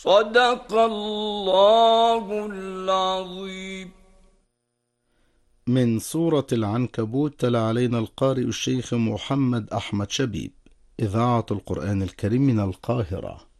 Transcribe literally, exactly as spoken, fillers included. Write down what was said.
صدق الله العظيم. من سورة العنكبوت تلا علينا القارئ الشيخ محمد أحمد شبيب، إذاعة القرآن الكريم من القاهرة.